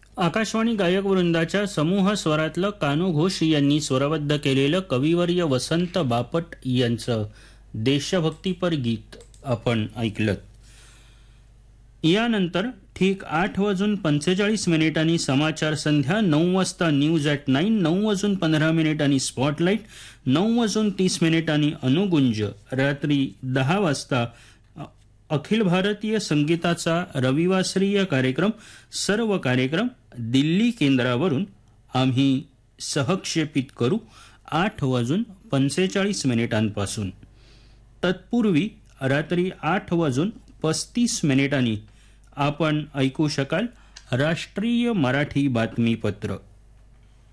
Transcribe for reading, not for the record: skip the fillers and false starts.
आकाशवाणी गायक वृंदाच्या समूह स्वरातलं कान्हो घोष यांनी स्वरबद्ध केलेलं कविवर्य वसंत बापट यांचं देशभक्तीपर गीत आपण ऐकलं. यानंतर ठीक 8:45 समाचार संध्या, 9 वाजता न्यूज ॲट 9, 9:15 स्पॉटलाईट, 9:30 अनुगुंज, रात्री 10 वाजता अखिल भारतीय संगीताचा रविवासरीय कार्यक्रम. सर्व कार्यक्रम दिल्ली केंद्रावरून आम्ही सहक्षेपित करू 8:45 तत्पूर्वी रात्री 8:35 आपण ऐकू शकाल राष्ट्रीय मराठी बातमीपत्र.